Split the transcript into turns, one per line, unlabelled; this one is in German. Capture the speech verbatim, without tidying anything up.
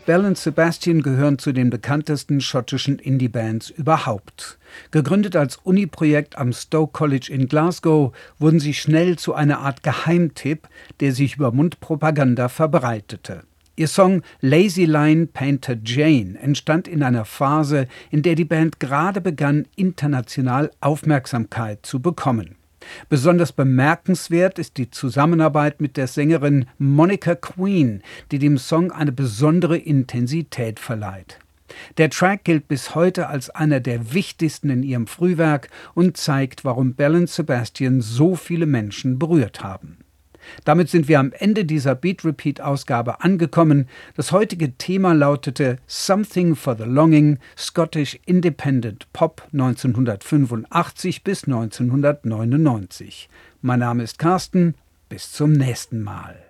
Belle und Sebastian gehören zu den bekanntesten schottischen Indie-Bands überhaupt. Gegründet als Uni-Projekt am Stoke College in Glasgow, wurden sie schnell zu einer Art Geheimtipp, der sich über Mundpropaganda verbreitete. Ihr Song »Lazy Line Painter Jane« entstand in einer Phase, in der die Band gerade begann, international Aufmerksamkeit zu bekommen. Besonders bemerkenswert ist die Zusammenarbeit mit der Sängerin Monica Queen, die dem Song eine besondere Intensität verleiht. Der Track gilt bis heute als einer der wichtigsten in ihrem Frühwerk und zeigt, warum Belle und Sebastian so viele Menschen berührt haben. Damit sind wir am Ende dieser Beat-Repeat-Ausgabe angekommen. Das heutige Thema lautete Something for the Longing, Scottish Independent Pop neunzehnhundertfünfundachtzig bis neunzehnhundertneunundneunzig. Mein Name ist Carsten, bis zum nächsten Mal.